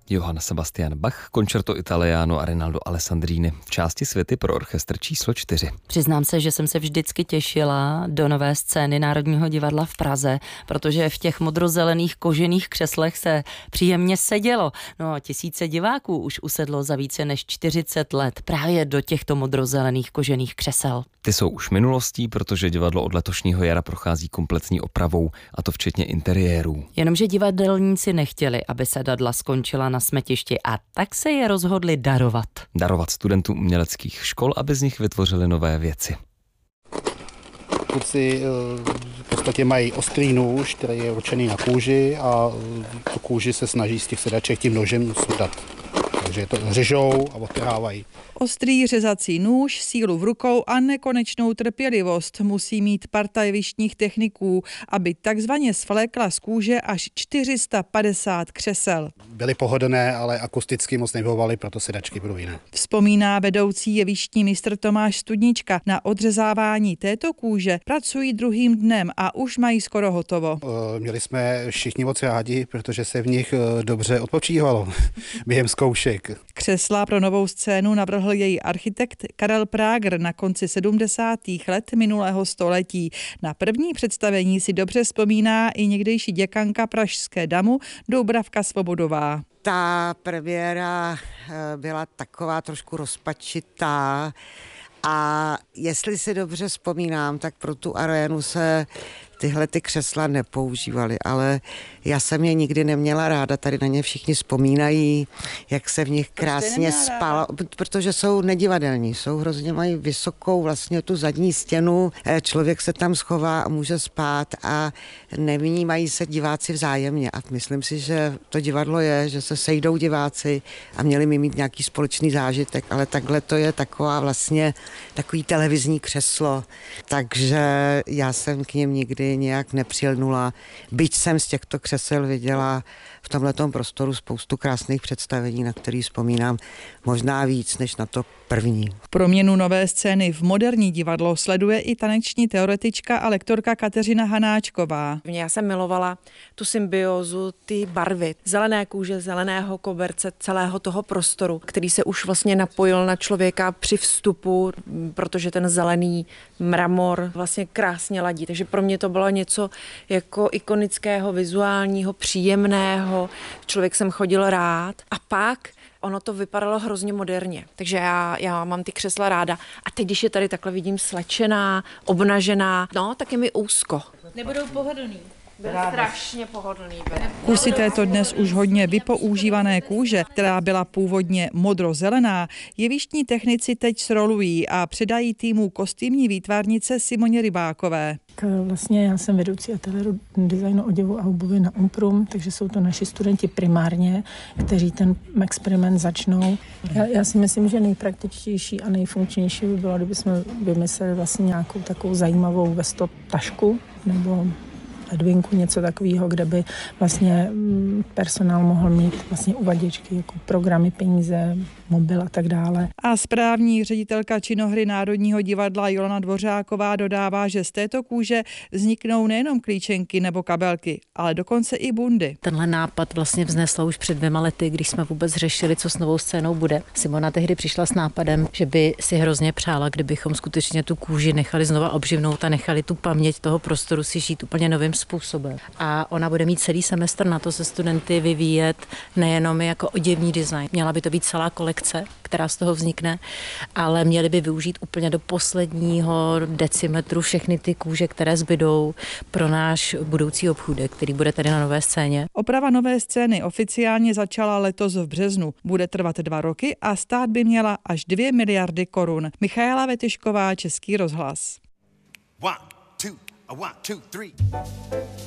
Johann Sebastian Bach, Concerto Italiano a Rinaldo Alessandrini v části Světy pro orchestr číslo 4. Přiznám se, že jsem se vždycky těšila do nové scény Národního divadla v Praze, protože v těch modrozelených kožených křeslech se příjemně sedělo. No a tisíce diváků už usedlo za více než 40 let právě do těchto modrozelených kožených křesel. Ty jsou už minulostí, protože divadlo od letošního jara prochází kompletní opravou, a to včetně interiérů. Jenomže divadelníci nechtěli, aby sedadla skončila na smetišti, a tak se je rozhodli darovat. Darovat studentům uměleckých škol, aby z nich vytvořili nové věci. Kluci v podstatě mají ostrý nůž, který je určený na kůži, a tu kůži se snaží z těch sedaček tím nožem sundat. Takže to řežou a odtrhávají. Ostrý řezací nůž, sílu v rukou a nekonečnou trpělivost musí mít parta jevištních techniků, aby takzvaně svlékla z kůže až 450 křesel. Byly pohodlné, ale akusticky moc nevyhovovaly, proto sedačky budou jiné. Vzpomíná vedoucí jevištní mistr Tomáš Studnička. Na odřezávání této kůže pracují druhým dnem a už mají skoro hotovo. Měli jsme všichni moc rádi, protože se v nich dobře odpočívalo během zkoušek. Křesla pro novou scénu navrhl její architekt Karel Prágr na konci 70. let minulého století. Na první představení si dobře vzpomíná i někdejší děkanka pražské DAMu Doubravka Svobodová. Ta premiéra byla taková trošku rozpačitá a jestli si dobře vzpomínám, tak pro tu arénu se tyhle ty křesla nepoužívaly, ale já jsem je nikdy neměla ráda, tady na ně všichni vzpomínají, jak se v nich krásně spalo, protože jsou nedivadelní, jsou hrozně, mají vysokou vlastně tu zadní stěnu, člověk se tam schová a může spát a nevnímají se diváci vzájemně, a myslím si, že to divadlo je, že se sejdou diváci a měli mi mít nějaký společný zážitek, ale takhle to je taková vlastně takový televizní křeslo, takže já jsem k nim nikdy nějak nepřilnula, byť jsem z těchto křesel viděla v tomhletom prostoru spoustu krásných představení, na který vzpomínám možná víc než na to první. Proměnu nové scény v moderní divadlo sleduje i taneční teoretička a lektorka Kateřina Hanáčková. Já jsem milovala tu symbiózu, ty barvy, zelené kůže, zeleného koberce, celého toho prostoru, který se už vlastně napojil na člověka při vstupu, protože ten zelený mramor vlastně krásně ladí. Takže pro mě to bylo něco jako ikonického, vizuálního, příjemného. Člověk jsem chodil rád a pak ono to vypadalo hrozně moderně, takže já mám ty křesla ráda. A teď, když je tady takhle vidím slečená, obnažená, no, tak je mi úzko. Nebudou pohodlný. Byl strašně pohodlný. Kusy této dnes už hodně vypoužívané kůže, která byla původně modrozelená, jevištní technici teď srolují a předají týmu kostýmní výtvarnice Simoně Rybákové. Vlastně já jsem vedoucí ateliéru designu oděvu a obuvy na Umprum, takže jsou to naši studenti primárně, kteří ten experiment začnou. Já si myslím, že nejpraktičtější a nejfunkčnější by bylo, kdyby jsme vymysleli vlastně nějakou takovou zajímavou vesto tašku nebo ledvinku, něco takového, kde by vlastně personál mohl mít vlastně uvaděčky, jako programy, peníze, mobil a tak dále. A správní ředitelka činohry Národního divadla Jolana Dvořáková dodává, že z této kůže vzniknou nejenom klíčenky nebo kabelky, ale dokonce i bundy. Tenhle nápad vlastně vznesla už před 2 lety, když jsme vůbec řešili, co s novou scénou bude. Simona tehdy přišla s nápadem, že by si hrozně přála, kdybychom skutečně tu kůži nechali znova obživnout a nechali tu paměť toho prostoru si žít úplně novým způsobem. A ona bude mít celý semestr na to se studenty vyvíjet nejenom jako oděvní design. Měla by to být celá kolekce, která z toho vznikne, ale měli by využít úplně do posledního decimetru všechny ty kůže, které zbydou pro náš budoucí obchůdek, který bude tady na nové scéně. Oprava nové scény oficiálně začala letos v březnu. Bude trvat 2 roky a stát by měla až 2 miliardy korun. Michaela Vetyšková, Český rozhlas. 1, 2, 1, 2, 3.